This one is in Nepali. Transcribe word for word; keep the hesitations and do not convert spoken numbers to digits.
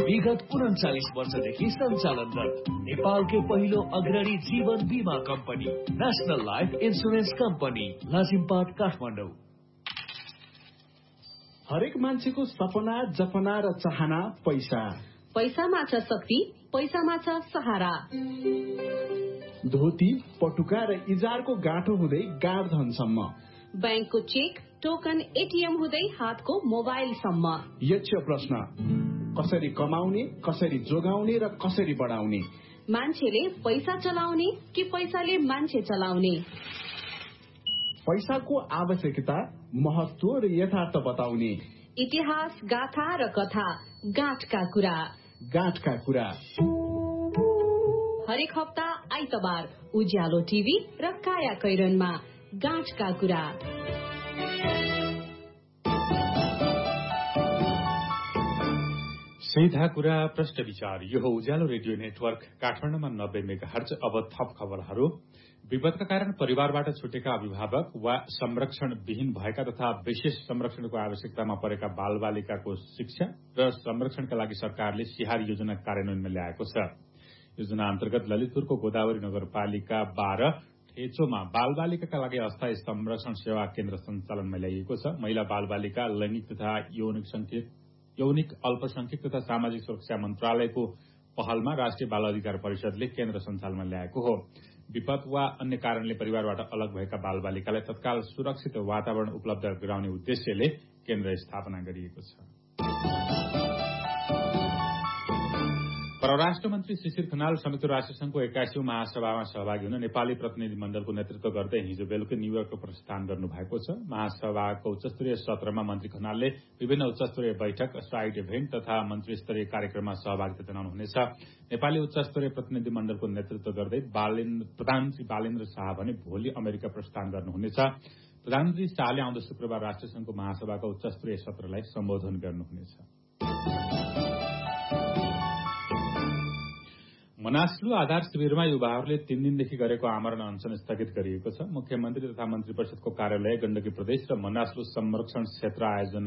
विगत उन्चालिस वर्षदेखि सञ्चालनरत नेपालकै पहिलो अग्रणी जीवन बीमा company national life insurance company Lazimpat Kathmandu. हरेक मान्छेको सपना जपना र चाहना पैसा। पैसामा छ शक्ति, पैसामा छ सहारा। धोती पटुका र इजारको गाँठो हुँदै गाड धनसम्म, ब्याङ्कको चेक टोकन एटीएम हुँदै हातको मोबाइलसम्म। यक्ष प्रश्न, कसरी कमाउने, कसरी जोगाउने र कसरी बढाउने? मान्छेले पैसा चलाउने कि पैसाले मान्छे चलाउने? पैसाको आवश्यकता, महत्व र यथार्थ बताउने। इतिहास, गाथा र कथा, गाँठका कुरा। गाँठका कुरा हरेक हप्ता आइतबार उज्यालो टिभी र काया कैरनमा गाँठका कुरा। सीधा कुरा प्रश्न विचार। यो हो उज्यालो रेडियो नेटवर्क काठमाडौँमा नब्बे मेगाहर्ज। अब थप खबरहरू। विपदका कारण परिवारबाट छुटेका अभिभावक वा संरक्षण विहीन भएका तथा विशेष संरक्षणको आवश्यकतामा परेका बालबालिकाको शिक्षा र संरक्षणका लागि सरकारले सिहार योजना कार्यान्वयनमा ल्याएको छ। योजना अन्तर्गत ललितपुरको गोदावरी नगरपालिका बाह्र ठेचोमा बालबालिकाका लागि अस्थायी संरक्षण सेवा केन्द्र सञ्चालनमा ल्याइएको छ। महिला बालबालिका लैंगिक तथा यौनिक संख्यक यौनिक अल्पसंख्यक तथा सामाजिक सुरक्षा मन्त्रालयको पहलमा राष्ट्रिय बाल अधिकार परिषदले केन्द्र सञ्चालनमा ल्याएको हो। विपद वा अन्य कारणले परिवारबाट अलग भएका बालबालिकालाई तत्काल सुरक्षित वातावरण उपलब्ध गराउने उद्देश्यले केन्द्र स्थापना गरिएको छ। परराष्ट्र मन्त्री शिशिर खनाल संयुक्त राष्ट्र संघको एक्काइसौं महासभामा सहभागी हुन नेपाली प्रतिनिधि मण्डलको नेतृत्व गर्दै हिजो बेलुकी न्यूयोर्क प्रस्थान गर्नु भएको छ। महासभाको उच्चस्तरीय सत्रमा मन्त्री खनालले विभिन्न उच्चस्तरीय बैठक, साइड इभेन्ट तथा मन्त्री स्तरीय कार्यक्रममा सहभागिता जनाउनुहुनेछ। नेपाली उच्चस्तरीय प्रतिनिधि मण्डलको नेतृत्व गर्दै प्रधानमन्त्री बालेन्द्र शाह भने भोलि अमेरिका प्रस्थान गर्नुहुनेछ। प्रधानमन्त्री शाहले आउँदो शुक्रबार राष्ट्रसंघको महासभाको उच्चस्तरीय सत्रलाई सम्बोधन गर्नुहुनेछ। मनास्लु आधार शिविरमा युवाहरूले तीन दिनदेखि गरेको आमरण अनशन स्थगित गरिएको छ। मुख्यमन्त्री तथा मन्त्री परिषदको कार्यालय, गण्डकी प्रदेश र मनास्लु संरक्षण क्षेत्र आयोजना